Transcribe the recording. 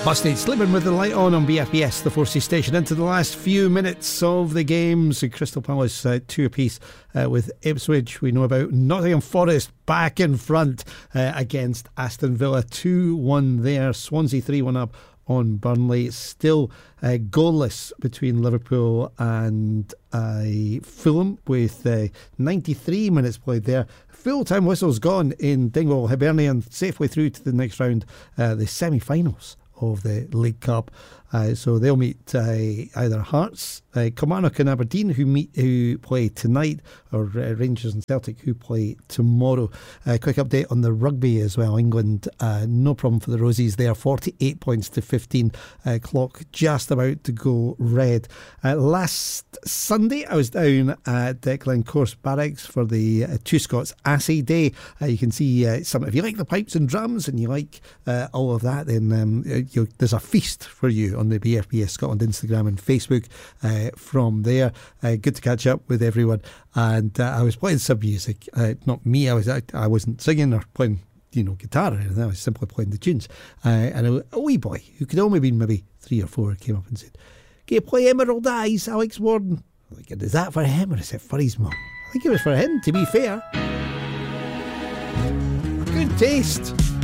Busted, sleeping with the light on BFBS, the Forsey station. Into the last few minutes of the games. Crystal Palace 2 apiece with Ipswich. We know about Nottingham Forest back in front against Aston Villa. 2-1 there. Swansea 3-1 up on Burnley. Still goalless between Liverpool and Fulham with 93 minutes played there. Full-time whistle's gone in Dingwall. Hibernian safely through to the next round, the semi-finals of the League Cup. So they'll meet either Hearts, Kilmarnock and Aberdeen, who play tonight, or Rangers and Celtic, who play tomorrow. Quick update on the rugby as well. England, no problem for the Rosies there, 48 points to 15. Clock just about to go red. Last Sunday I was down at Glencorse Barracks for the Two Scots Assay Day. You can see some, if you like the pipes and drums and you like all of that, then there's a feast for you on the BFBS Scotland Instagram and Facebook from there. Good to catch up with everyone. And I was playing some music. Not me, I wasn't singing or playing guitar or anything. I was simply playing the tunes. And a wee boy who could only been maybe 3 or 4 came up and said, "Can you play Emerald Eyes, Alex Warden?" I'm like, is that for him or is it for his mum? I think it was for him, to be fair. Good taste.